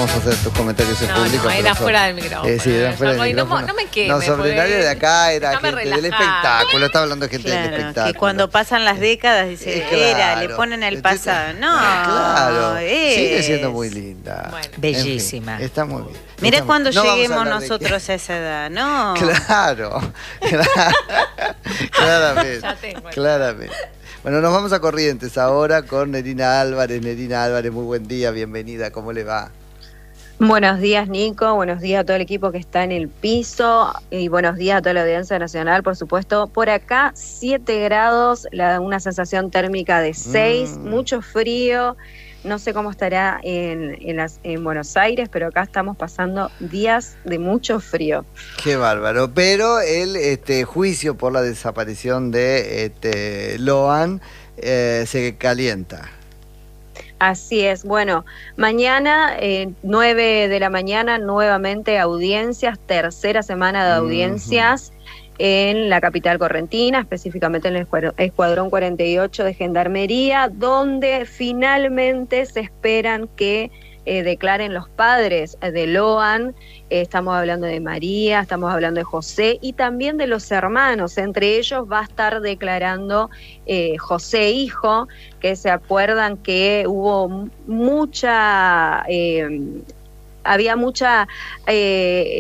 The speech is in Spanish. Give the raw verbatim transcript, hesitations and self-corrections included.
vamos a hacer tus comentarios en no, público. No, era son, fuera del micrófono. Eh, sí, eran fuera del micrófono. No, no me quemes. No, sobre nadie de acá, era gente relajar. del espectáculo. Estaba hablando de gente claro, del espectáculo. Que cuando pasan las décadas, dice, eh, claro, era, le ponen el pasado. No, claro, es. sigue siendo muy linda. Bueno. Bellísima. En fin, está muy bien. Mirá Estamos, cuando no lleguemos nosotros a esa edad, ¿no? Claro, claramente, Ya tengo. claramente. Bueno, nos vamos a Corrientes ahora con Nerina Álvarez. Nerina Álvarez, muy buen día, bienvenida, ¿cómo le va? Buenos días, Nico, buenos días a todo el equipo que está en el piso y buenos días a toda la audiencia nacional, por supuesto. Por acá, siete grados, la, una sensación térmica de seis, mm. mucho frío. No sé cómo estará en, en, las, en Buenos Aires, pero acá estamos pasando días de mucho frío. Qué bárbaro. Pero el este, juicio por la desaparición de este, Loan eh, se calienta. Así es. Bueno, mañana, eh, nueve de la mañana, nuevamente audiencias, tercera semana de audiencias. Uh-huh. En la capital correntina, específicamente en el Escuadrón cuarenta y ocho de Gendarmería, donde finalmente se esperan que eh, declaren los padres de Loan. Eh, estamos hablando de María, estamos hablando de José y también de los hermanos. Entre ellos va a estar declarando eh, José hijo, que se acuerdan que hubo mucha... Eh, había mucha... Eh,